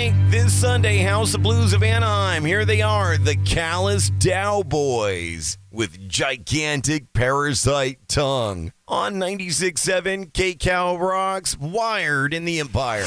tonight, this Sunday, House of Blues of Anaheim. Here they are, the Callous Dowboys with Gigantic Parasite Tongue. On 96.7 KCal Rocks, Wired in the Empire.